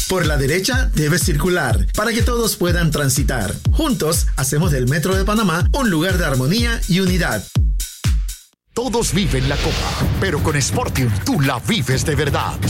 Por la derecha debes circular para que todos puedan transitar. Juntos hacemos del Metro de Panamá un lugar de armonía y unidad. Todos viven la Copa, pero con Sportium tú la vives de verdad.